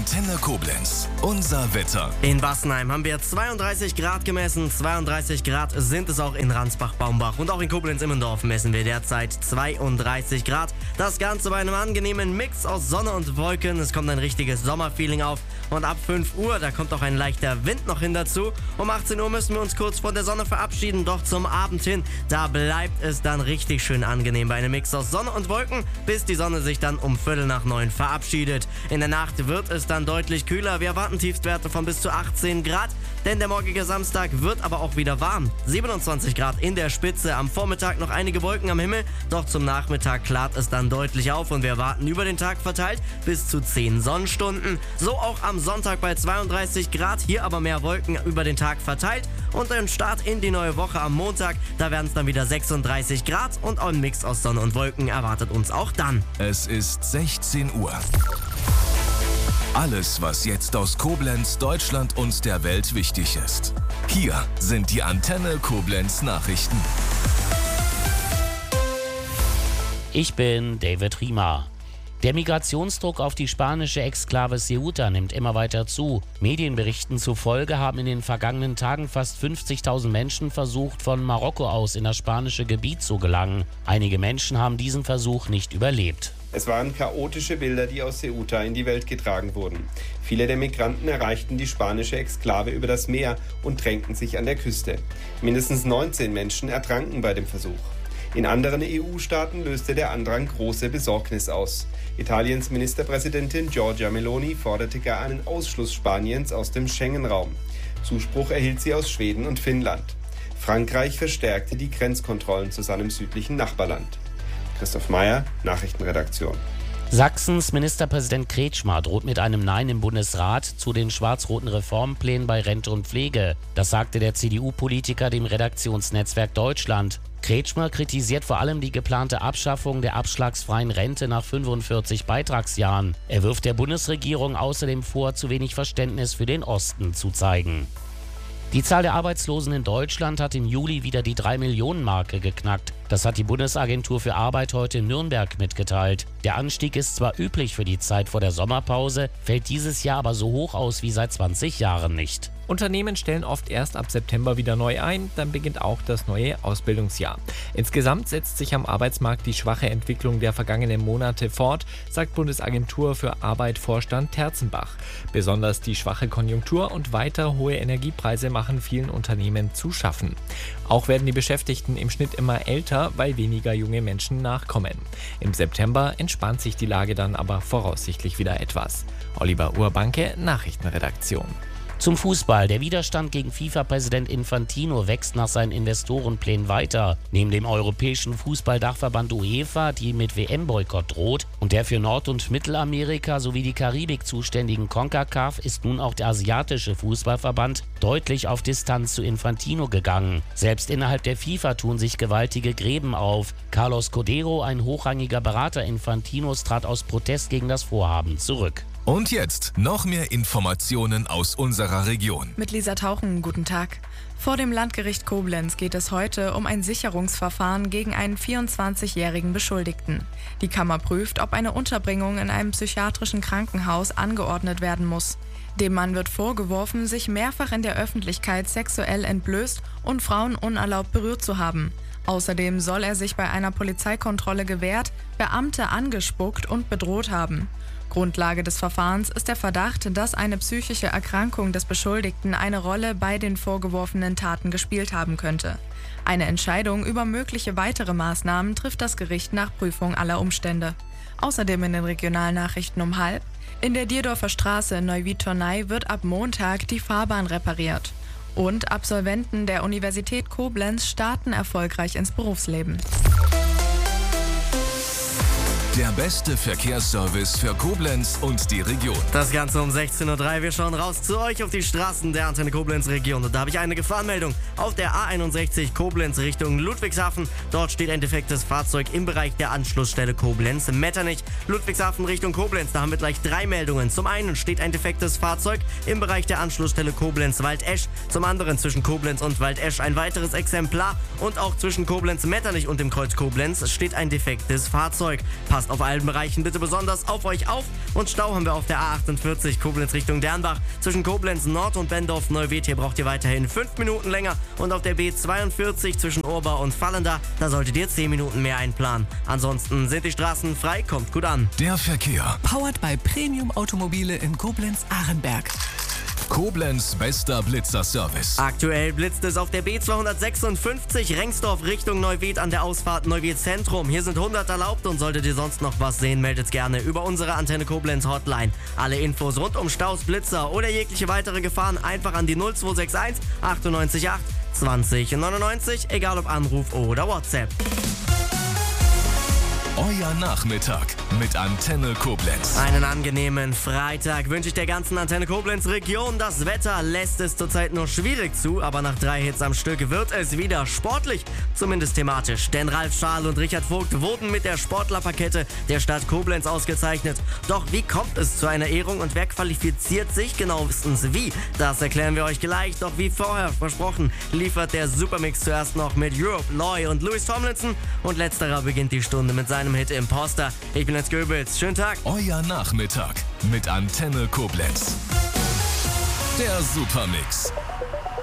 Antenne Koblenz. Unser Wetter. In Bassenheim haben wir 32 Grad gemessen. 32 Grad sind es auch in Ransbach-Baumbach. Und auch in Koblenz-Immendorf messen wir derzeit 32 Grad. Das Ganze bei einem angenehmen Mix aus Sonne und Wolken. Es kommt ein richtiges Sommerfeeling auf. Und ab 5 Uhr, da kommt auch ein leichter Wind noch hin dazu. Um 18 Uhr müssen wir uns kurz von der Sonne verabschieden. Doch zum Abend hin, da bleibt es dann richtig schön angenehm bei einem Mix aus Sonne und Wolken, bis die Sonne sich dann um 8:45 verabschiedet. In der Nacht wird es dann deutlich kühler. Wir erwarten Tiefstwerte von bis zu 18 Grad, denn der morgige Samstag wird aber auch wieder warm. 27 Grad in der Spitze, am Vormittag noch einige Wolken am Himmel, doch zum Nachmittag klart es dann deutlich auf und wir erwarten über den Tag verteilt bis zu 10 Sonnenstunden. So auch am Sonntag bei 32 Grad, hier aber mehr Wolken über den Tag verteilt und ein Start in die neue Woche am Montag, da werden es dann wieder 36 Grad und ein Mix aus Sonne und Wolken erwartet uns auch dann. Es ist 16 Uhr. Alles, was jetzt aus Koblenz, Deutschland und der Welt wichtig ist. Hier sind die Antenne Koblenz Nachrichten. Ich bin David Riemer. Der Migrationsdruck auf die spanische Exklave Ceuta nimmt immer weiter zu. Medienberichten zufolge haben in den vergangenen Tagen fast 50.000 Menschen versucht, von Marokko aus in das spanische Gebiet zu gelangen. Einige Menschen haben diesen Versuch nicht überlebt. Es waren chaotische Bilder, die aus Ceuta in die Welt getragen wurden. Viele der Migranten erreichten die spanische Exklave über das Meer und drängten sich an der Küste. Mindestens 19 Menschen ertranken bei dem Versuch. In anderen EU-Staaten löste der Andrang große Besorgnis aus. Italiens Ministerpräsidentin Giorgia Meloni forderte gar einen Ausschluss Spaniens aus dem Schengen-Raum. Zuspruch erhielt sie aus Schweden und Finnland. Frankreich verstärkte die Grenzkontrollen zu seinem südlichen Nachbarland. Christoph Meyer, Nachrichtenredaktion. Sachsens Ministerpräsident Kretschmer droht mit einem Nein im Bundesrat zu den schwarz-roten Reformplänen bei Rente und Pflege. Das sagte der CDU-Politiker dem Redaktionsnetzwerk Deutschland. Kretschmer kritisiert vor allem die geplante Abschaffung der abschlagsfreien Rente nach 45 Beitragsjahren. Er wirft der Bundesregierung außerdem vor, zu wenig Verständnis für den Osten zu zeigen. Die Zahl der Arbeitslosen in Deutschland hat im Juli wieder die 3-Millionen-Marke geknackt. Das hat die Bundesagentur für Arbeit heute in Nürnberg mitgeteilt. Der Anstieg ist zwar üblich für die Zeit vor der Sommerpause, fällt dieses Jahr aber so hoch aus wie seit 20 Jahren nicht. Unternehmen stellen oft erst ab September wieder neu ein, dann beginnt auch das neue Ausbildungsjahr. Insgesamt setzt sich am Arbeitsmarkt die schwache Entwicklung der vergangenen Monate fort, sagt Bundesagentur für Arbeit-Vorstand Terzenbach. Besonders die schwache Konjunktur und weiter hohe Energiepreise machen vielen Unternehmen zu schaffen. Auch werden die Beschäftigten im Schnitt immer älter, weil weniger junge Menschen nachkommen. Im September entspannt sich die Lage dann aber voraussichtlich wieder etwas. Oliver Urbanke, Nachrichtenredaktion. Zum Fußball. Der Widerstand gegen FIFA-Präsident Infantino wächst nach seinen Investorenplänen weiter. Neben dem europäischen Fußballdachverband UEFA, die mit WM-Boykott droht, und der für Nord- und Mittelamerika sowie die Karibik zuständigen CONCACAF ist nun auch der asiatische Fußballverband deutlich auf Distanz zu Infantino gegangen. Selbst innerhalb der FIFA tun sich gewaltige Gräben auf. Carlos Codero, ein hochrangiger Berater Infantinos, trat aus Protest gegen das Vorhaben zurück. Und jetzt noch mehr Informationen aus unserer Region. Mit Lisa Tauchen, guten Tag. Vor dem Landgericht Koblenz geht es heute um ein Sicherungsverfahren gegen einen 24-jährigen Beschuldigten. Die Kammer prüft, ob eine Unterbringung in einem psychiatrischen Krankenhaus angeordnet werden muss. Dem Mann wird vorgeworfen, sich mehrfach in der Öffentlichkeit sexuell entblößt und Frauen unerlaubt berührt zu haben. Außerdem soll er sich bei einer Polizeikontrolle gewehrt, Beamte angespuckt und bedroht haben. Grundlage des Verfahrens ist der Verdacht, dass eine psychische Erkrankung des Beschuldigten eine Rolle bei den vorgeworfenen Taten gespielt haben könnte. Eine Entscheidung über mögliche weitere Maßnahmen trifft das Gericht nach Prüfung aller Umstände. Außerdem in den Regionalnachrichten um 12:30: In der Dierdorfer Straße in Neuwied-Tornay wird ab Montag die Fahrbahn repariert. Und Absolventen der Universität Koblenz starten erfolgreich ins Berufsleben. Der beste Verkehrsservice für Koblenz und die Region. Das Ganze um 16:03 Uhr. Wir schauen raus zu euch auf die Straßen der Antenne Koblenz Region. Und da habe ich eine Gefahrenmeldung auf der A61 Koblenz Richtung Ludwigshafen. Dort steht ein defektes Fahrzeug im Bereich der Anschlussstelle Koblenz-Metternich. Ludwigshafen Richtung Koblenz, da haben wir gleich 3 Meldungen. Zum einen steht ein defektes Fahrzeug im Bereich der Anschlussstelle Koblenz-Waldesch. Zum anderen zwischen Koblenz und Waldesch ein weiteres Exemplar. Und auch zwischen Koblenz-Metternich und dem Kreuz Koblenz steht ein defektes Fahrzeug. Passt auf allen Bereichen bitte besonders auf euch auf. Und Stau haben wir auf der A48 Koblenz Richtung Dernbach. Zwischen Koblenz Nord und Bendorf-Neuwied, hier braucht ihr weiterhin 5 Minuten länger. Und auf der B42 zwischen Urbau und Vallenda, da solltet ihr 10 Minuten mehr einplanen. Ansonsten sind die Straßen frei, kommt gut an. Der Verkehr. Powered by Premium Automobile in Koblenz-Ahrenberg. Koblenz bester Blitzerservice. Aktuell blitzt es auf der B256 Rengsdorf Richtung Neuwied an der Ausfahrt Neuwied Zentrum. Hier sind 100 erlaubt und solltet ihr sonst noch was sehen, meldet gerne über unsere Antenne Koblenz Hotline. Alle Infos rund um Staus, Blitzer oder jegliche weitere Gefahren einfach an die 0261 98 8 20 99, egal ob Anruf oder WhatsApp. Euer Nachmittag mit Antenne Koblenz. Einen angenehmen Freitag wünsche ich der ganzen Antenne Koblenz Region. Das Wetter lässt es zurzeit nur schwierig zu, aber nach 3 Hits am Stück wird es wieder sportlich, zumindest thematisch. Denn Ralf Schaal und Richard Vogt wurden mit der Sportlerplakette der Stadt Koblenz ausgezeichnet. Doch wie kommt es zu einer Ehrung und wer qualifiziert sich genauestens wie? Das erklären wir euch gleich. Doch wie vorher versprochen, liefert der Supermix zuerst noch mit Europe, Loy und Louis Tomlinson und letzterer beginnt die Stunde mit seinem Hit Imposter. Ich bin jetzt Goebbels. Schönen Tag. Euer Nachmittag mit Antenne Koblenz. Der Supermix.